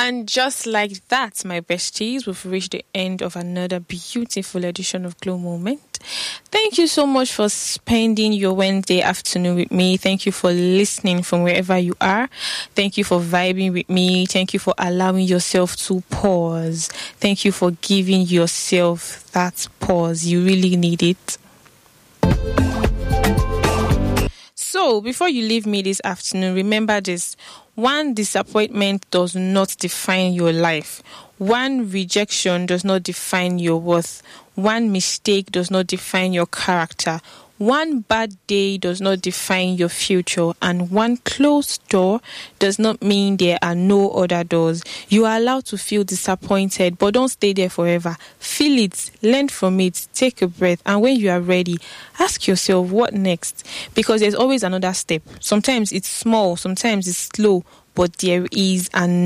And just like that, my besties, we've reached the end of another beautiful edition of Glow Moment. Thank you so much for spending your Wednesday afternoon with me. Thank you for listening from wherever you are. Thank you for vibing with me. Thank you for allowing yourself to pause. Thank you for giving yourself that pause. You really need it. So, before you leave me this afternoon, remember this. One disappointment does not define your life. One rejection does not define your worth. One mistake does not define your character. One bad day does not define your future, and one closed door does not mean there are no other doors. You are allowed to feel disappointed, but don't stay there forever. Feel it, learn from it, take a breath, and when you are ready, ask yourself what next, because there's always another step. Sometimes it's small, sometimes it's slow, but there is an